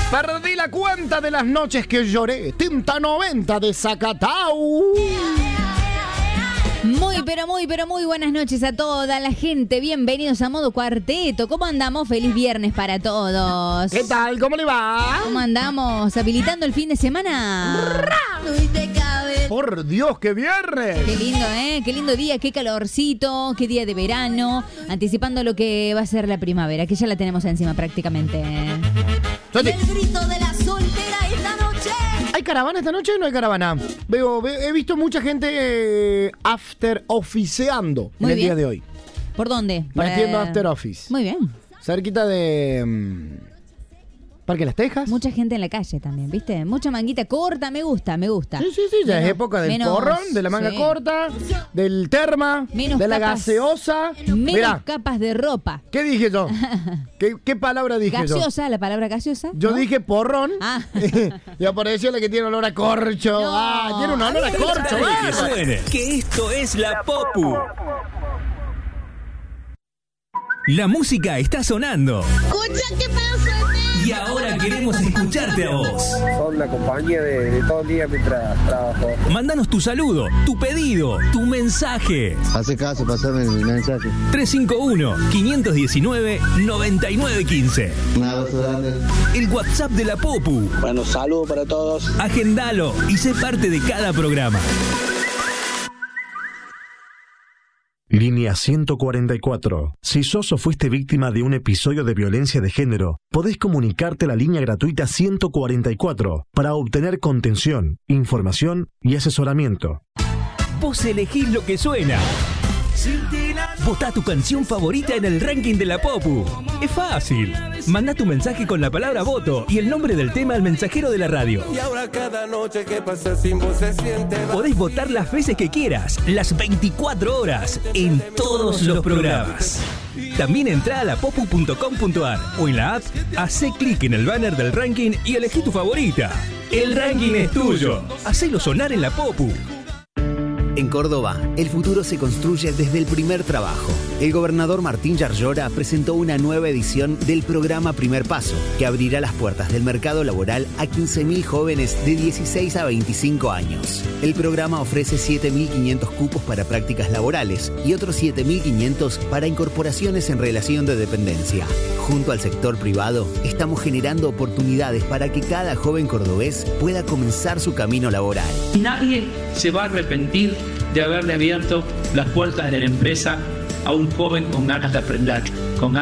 Perdí la cuenta de las noches que lloré. Tinta 90 de Zacatau. Muy buenas noches a toda la gente. Bienvenidos a Modo Cuarteto. ¿Cómo andamos? Feliz viernes para todos. ¿Qué tal? ¿Cómo le va? ¿Cómo andamos? ¿Habilitando el fin de semana? Por Dios, qué viernes. Qué lindo, ¿eh? Qué lindo día, qué calorcito, qué día de verano. Anticipando lo que va a ser la primavera, que ya la tenemos encima prácticamente. El grito de la soltera esta noche. ¿Hay caravana esta noche o no hay caravana? He visto mucha gente after officeando en el día de hoy. ¿Por dónde? Metiendo after office. Muy bien. Cerquita de Parque Las Tejas. Mucha gente en la calle también, ¿viste? Mucha manguita corta, me gusta. Sí, ya es época del porrón, de la manga corta, del terma, de la gaseosa. Menos capas de ropa. ¿Qué dije yo? ¿Qué palabra dije gaseosa, yo? La palabra gaseosa. Yo dije porrón. Ah. Y apareció la que tiene olor a corcho. No. Tiene un olor a corcho. Que suene, que esto es la Popu. La música está sonando. Escucha qué pasa. Y ahora queremos escucharte a vos. Son la compañía de todo el día mientras trabajo. Mándanos tu saludo, tu pedido, tu mensaje. Hace caso, pasame el mensaje. 351-519-9915. Un abrazo grande. El WhatsApp de la Popu. Bueno, saludos para todos. Agendalo y sé parte de cada programa. Línea 144. Si sos o fuiste víctima de un episodio de violencia de género, podés comunicarte a la línea gratuita 144 para obtener contención, información y asesoramiento. Vos elegís lo que suena. Votá tu canción favorita en el ranking de la Popu. Es fácil. Mandá tu mensaje con la palabra voto y el nombre del tema al mensajero de la radio. Y ahora cada noche que pasa sin vos se siente. Podés votar las veces que quieras, las 24 horas, en todos los programas. También entrá a lapopu.com.ar o en la app, hacé clic en el banner del ranking y elegí tu favorita. El ranking es tuyo. Hacelo sonar en la Popu. En Córdoba, el futuro se construye desde el primer trabajo. El gobernador Martín Yarlora presentó una nueva edición del programa Primer Paso, que abrirá las puertas del mercado laboral a 15.000 jóvenes de 16 a 25 años. El programa ofrece 7.500 cupos para prácticas laborales y otros 7.500 para incorporaciones en relación de dependencia. Junto al sector privado, estamos generando oportunidades para que cada joven cordobés pueda comenzar su camino laboral. Nadie se va a arrepentir de haberle abierto las puertas de la empresa a un joven con ganas de aprender, con ganas